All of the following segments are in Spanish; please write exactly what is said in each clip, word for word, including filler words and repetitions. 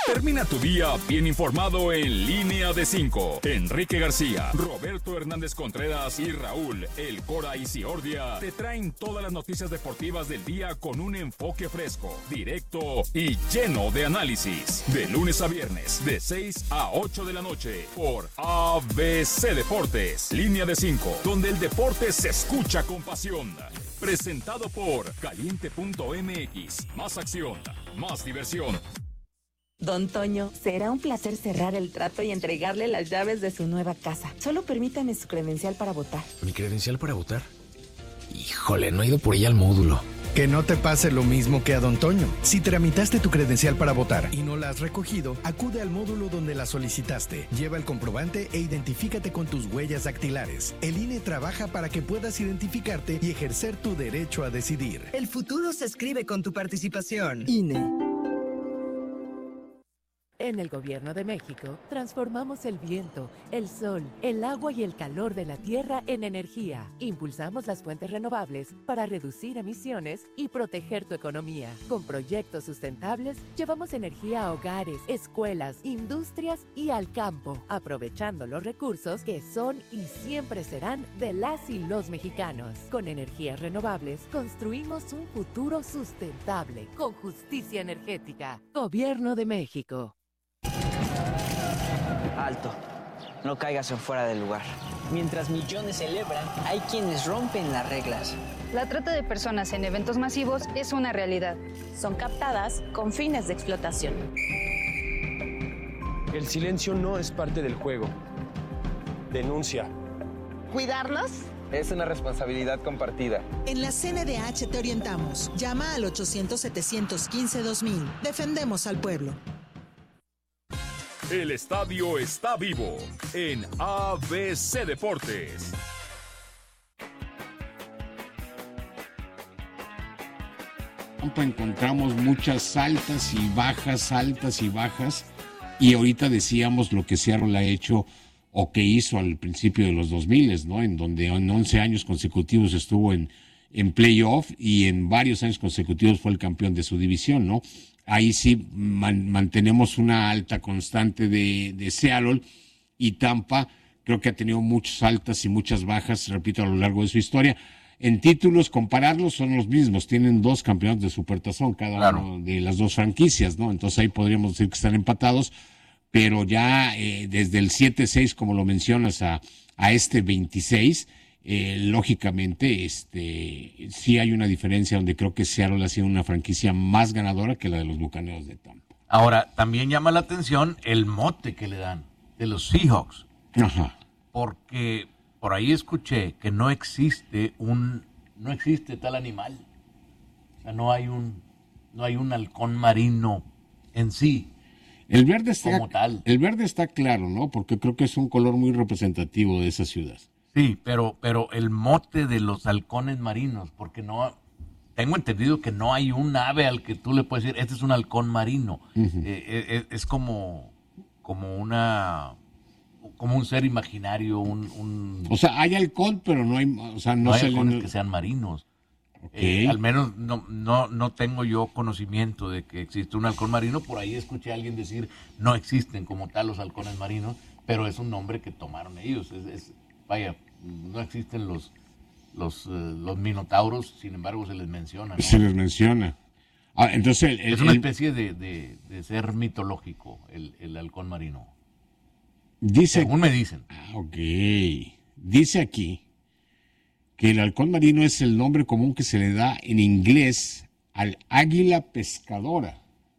Termina tu día bien informado en Línea de cinco. Enrique García, Roberto Hernández Contreras y Raúl El Cora Isiordia te traen todas las noticias deportivas del día con un enfoque fresco, directo y lleno de análisis. De lunes a viernes, de seis a ocho de la noche, por A B C Deportes. Línea de cinco, donde el deporte se escucha con pasión. Presentado por Caliente punto M X. Más acción, más diversión. Don Toño, será un placer cerrar el trato y entregarle las llaves de su nueva casa. Solo permítame su credencial para votar. ¿Mi credencial para votar? Híjole, no he ido por ella al módulo. Que no te pase lo mismo que a Don Toño. Si tramitaste tu credencial para votar y no la has recogido, acude al módulo donde la solicitaste. Lleva el comprobante e identifícate con tus huellas dactilares. El I N E trabaja para que puedas identificarte y ejercer tu derecho a decidir. El futuro se escribe con tu participación. I N E. En el Gobierno de México, transformamos el viento, el sol, el agua y el calor de la tierra en energía. Impulsamos las fuentes renovables para reducir emisiones y proteger tu economía. Con proyectos sustentables, llevamos energía a hogares, escuelas, industrias y al campo, aprovechando los recursos que son y siempre serán de las y los mexicanos. Con energías renovables, construimos un futuro sustentable, con justicia energética. Gobierno de México. Alto, no caigas en fuera del lugar. Mientras millones celebran, hay quienes rompen las reglas. La trata de personas en eventos masivos es una realidad. Son captadas con fines de explotación. El silencio no es parte del juego. Denuncia. ¿Cuidarnos? Es una responsabilidad compartida. En la C N D H te orientamos. Llama al ochocientos, setecientos quince, dos mil. Defendemos al pueblo. El estadio está vivo en A B C Deportes. Encontramos muchas altas y bajas, altas y bajas, y ahorita decíamos lo que Seattle ha hecho o que hizo al principio de los dos mil, ¿no? En donde en once años consecutivos estuvo en, en playoff y en varios años consecutivos fue el campeón de su división, ¿no? Ahí sí man, mantenemos una alta constante de, de Seattle, y Tampa creo que ha tenido muchas altas y muchas bajas, repito, a lo largo de su historia. En títulos, compararlos son los mismos, tienen dos campeonatos de Supertazón cada claro. uno de las dos franquicias, ¿no? Entonces ahí podríamos decir que están empatados, pero ya eh, desde el siete seis, como lo mencionas, a, a este veintiséis, Eh, lógicamente, este, sí hay una diferencia donde creo que Seattle ha sido una franquicia más ganadora que la de los Bucaneros de Tampa. Ahora, también llama la atención el mote que le dan de los Seahawks. Ajá. Porque por ahí escuché que no existe un, no existe tal animal. O sea, no hay un, no hay un halcón marino en sí. El verde está, como tal. El verde está claro, ¿no? Porque creo que es un color muy representativo de esa ciudad. Sí, pero, pero el mote de los halcones marinos, porque no, tengo entendido que no hay un ave al que tú le puedes decir, este es un halcón marino. Uh-huh. eh, eh, es como, como una, como un ser imaginario, un, un... O sea, hay halcón, pero no hay, o sea, no, no hay salen... halcones que sean marinos. Okay. Eh, al menos no, no, no tengo yo conocimiento de que existe un halcón marino. Por ahí escuché a alguien decir, no existen como tal los halcones marinos, pero es un nombre que tomaron ellos. Es, es, vaya, no existen los los, uh, los minotauros, sin embargo se les menciona, ¿no? Se les menciona. Ah, entonces el, el, es una el, especie de, de, de ser mitológico el, el halcón marino. Dice, según me dicen. Ah, ok. Dice aquí que el halcón marino es el nombre común que se le da en inglés al águila pescadora.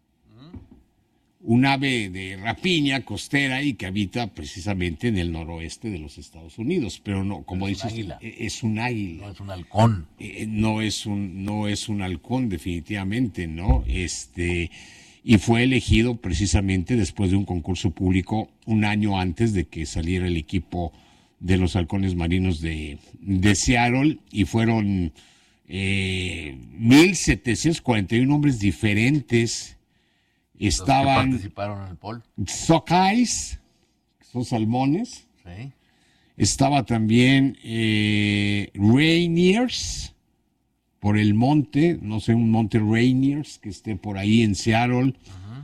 Un ave de rapiña costera y que habita precisamente en el noroeste de los Estados Unidos, pero no, como dices, es un águila. No es un halcón. Eh, no es un, no es un halcón, definitivamente, ¿no? Este, y fue elegido precisamente después de un concurso público un año antes de que saliera el equipo de los halcones marinos de, de Seattle, y fueron eh, mil setecientos cuarenta y uno nombres diferentes. Estaban los que participaron en el poll. Sockeyes, son salmones. Sí. Estaba también eh, Rainiers, por el monte, no sé, un monte Rainiers que esté por ahí en Seattle. Uh-huh.